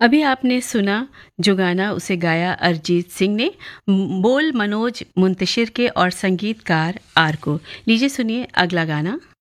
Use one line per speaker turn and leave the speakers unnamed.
अभी आपने सुना जो गाना उसे गाया अरिजीत सिंह ने, बोल मनोज मुंतशिर के और संगीतकार आर को। लीजिए सुनिए अगला गाना।